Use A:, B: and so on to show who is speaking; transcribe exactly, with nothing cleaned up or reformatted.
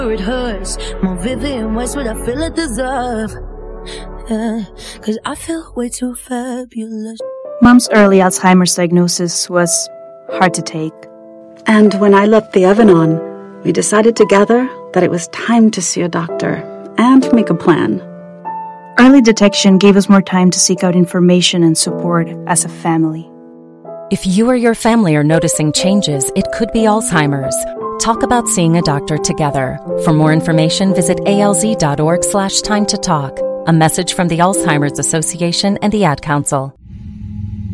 A: It hurts more vivid in ways what I feel it deserve. Yeah, cause I feel way too fabulous.
B: Mom's early Alzheimer's diagnosis was hard to take.
C: And when I left the oven on, we decided together that it was time to see a doctor and make a plan.
B: Early detection gave us more time to seek out information and support as a family.
D: If you or your family are noticing changes, it could be Alzheimer's. Talk about seeing a doctor together. For more information, visit alz.org slash time to talk. A message from the Alzheimer's Association and the Ad Council.